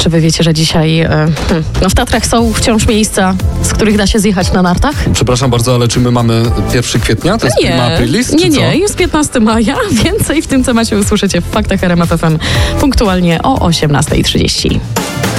Czy wy wiecie, że dzisiaj w Tatrach są wciąż miejsca, z których da się zjechać na nartach? Przepraszam bardzo, ale czy my mamy 1 kwietnia? To jest prima aprilis? Nie, jest 15 maja. Więcej w tym temacie usłyszycie w Faktach RMF FM punktualnie o 18:30.